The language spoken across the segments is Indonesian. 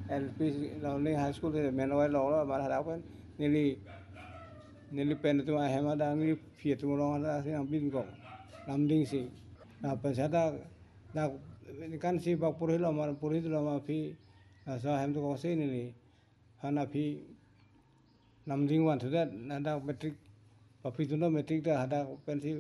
LP learning high school thì mình nói lo mà đã quen nili pen tu ai mà đang nili phía tu lo đã sẽ làm pin gọng làm đinh si là pensa da kan si bak puri lo mà phi so hem tu có se nili hana phi làm đinh wan tu da metric papi tu no metric da ada pen si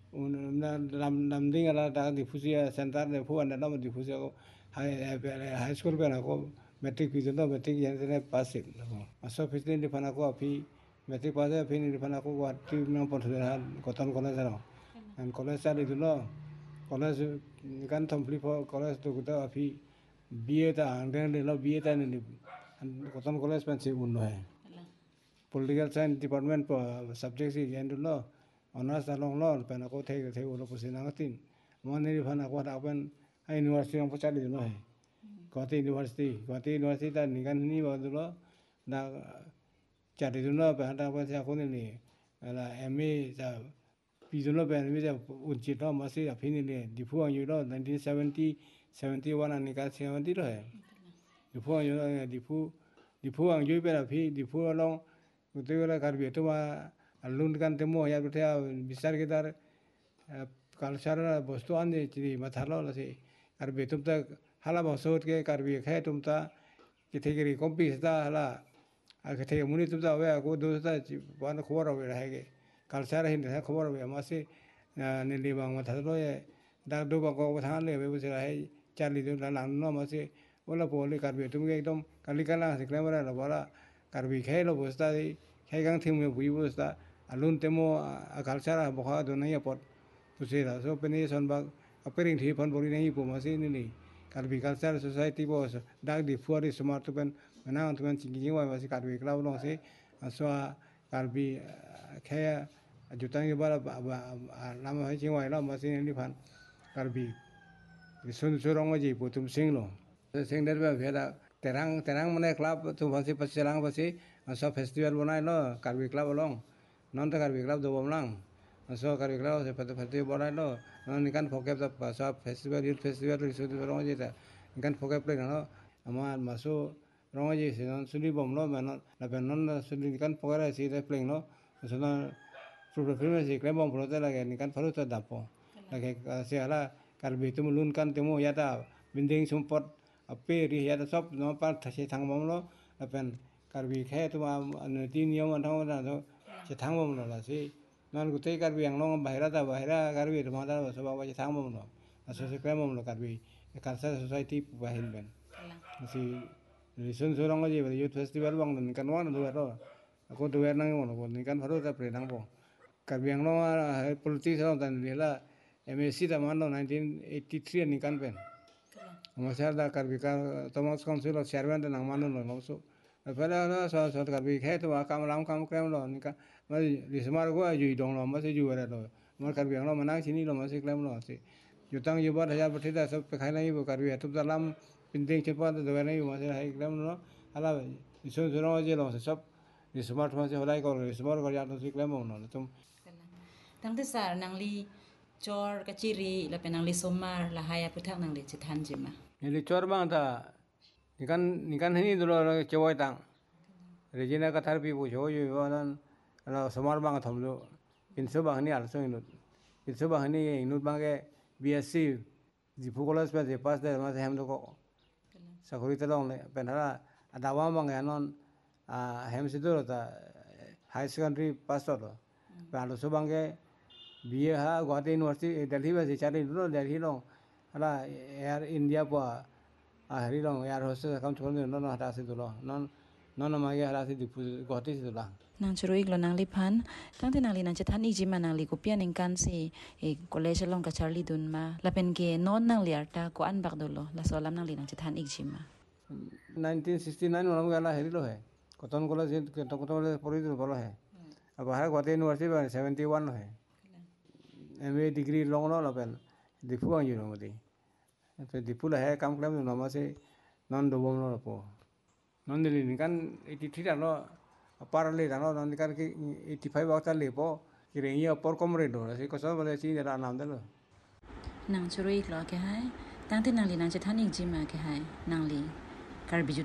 làm đinh là da difusia center de fu anda no difusia ko high school pe na ko metric pi tu no metric yan se pass it so phi ni phana ko phi metric pass ya phi ni phana ko ti nang pon thera koton college ro and college sa itu lo college kan complete college tu kita phi BA ta angren de lo BA ta ni koton college pen se un hai political science department subject si yan lo honors along lo pen ko the ulo pusin ngatin mon ni phana ko da pen university ng pachali no hai Guwahati University ta ni kan ni ba lo na cari tu no pa da pa sa ko ni la MA sa pi tu no pa ni sa unchi no ma se phi ni le di phu ang yu lo 1970 71 ani ka 70 ro hai di phu ang yu di phu ang yu pe la phi di phu long tu la kar bi tu ma alun kan te mo ya tu thea bisar ke dar culture bostu ane chi ma thalo la se kar bi tum ta hala ba sot ke kar bi khe tum ta ki the ke compis ta hala cái muni tụi tao về cô đối ta chỉ bán khô rồi về hay cái culture hình thế khô rồi về mà sẽ nên đi bằng mà thật rồi đang đâu bằng có tháng này về bây giờ hay Charlie tụi nó làm nó mà sẽ ôn là bố lấy card về tụi cái đông card cái là cái mà là bảo là card về khai là bố ta đi khai gang thêm người bùi bố ta alun temo culture là bảo họ đồ này apot tụi sẽ là số bên này son bạc appearing thì phần bồi này bố mà sẽ này card culture society bố đang đi phơi đi smart tụi bên mana untuk mencingking wa masih karbi klau long se aswa karbi kaya jutang ibara nama hai cingwai lo masih ni phan karbi sun surong aji putum sing lo sing der ba bheda terang mane club tu masih pasirang pasi aswa festival bonai lo karbi club long non ta karbi club do bomlang aswa karbi club se festival bonai lo non ikan phokep ta aswa festival youth festival sun surong aji ta ikan phokep le no ama masuk rong aja sih non suli bom lo mana tapi non suli kan pokoknya sih deh pling lo maksudnya film sih klaim bom protes lagi ini kan baru terdapo lagi sih ala karbi itu melun kan temu ya ta binding sumpot ape ri ya ta sop no par thasi thang bom lo tapi karbi khe tu nanti niam antang mana tu si thang bom lo lah sih non kutai karbi yang lo bahira karbi itu mana tu sebab si thang bom lo asal si klaim bom lo karbi kansa society bahin ben si sun surong aja pada youth festival bang dan kan wana dua ro aku dua nang wana pun kan baru tak pernah nang pun karbiang lo politik sama dan dia lah MSc ta mana 1983 ni kan pen masih ada karbika Thomas Council of Chairman dan nang mana lo maksud pada lo so karbi khe tu kam krem lo ni kan masih di semar gua jui dong lo masih jui ada lo mar karbiang lo menang sini lo masih klaim lo sih jutang jubat hajar bertita सब पे खाना ही वो कर भी है तुम दालम पिंडिंग चिपा तो दबा नहीं वहाँ से है एकदम ना हला इसमें सुना हो जाए लोग सब स्मार्ट फोन से होलाई कर स्मार्ट कर यार तो सीख लें मौन ना तुम ทั้งที่สารนางลีจอร์กจิรีและเป็นนางลีสมมาละหายพุทธังนางลีจิทันจิมา ini cor bang ta nikan ini dulu cewek tang Regina kata harus ibu cewek juga kan kalau smart bang thom lu pinsu bang ini harus pinsu bang ini inut bang ke BSc di Pukulas pas deh masih hem tu kok sakuri telong le penara ada wang ya non hem situ ta high secondary pass to palu subang ke BA ha Guwahati University Delhi ba cari dulu Delhi long ala Air India pa hari long Air Hostess kam chon non hata situ lo non magi hata situ Guwahati situ lah nang churui glo nang lipan tang te nang li nang chathan iji ma nang li ko pian ing kan si college long ka Charlie dun ma la pen ke non nang li arta ko an bak dolo la solam nang li nang chathan iji ma 1969 में गला हेरी लो है cotton college cotton college पढ़ी तो बोलो है अब बाहर गुवाहाटी यूनिवर्सिटी में 71 है MA डिग्री लॉन्ग लो लपेन दिफु आंजू नो मती तो दिफु ला है काम क्लाम नो मा से नॉन दोबम लो लपो नॉन दिली निकान 83 लो अपार ले लो नॉन निकान की 85 वक्त ले पो कि रे ये अपर कम रेट हो से कसो बोले सी जरा नाम दे लो nang churui glo ke hai tang te nang li nang chathan iji ma ke hai nang li karbi